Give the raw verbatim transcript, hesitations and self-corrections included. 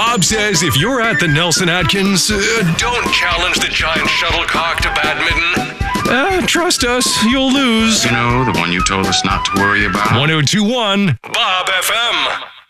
Bob says if you're at the Nelson Atkins, uh, don't challenge the giant shuttlecock to badminton. Uh, trust us, you'll lose. You know, the one you told us not to worry about. one oh two one Bob F M.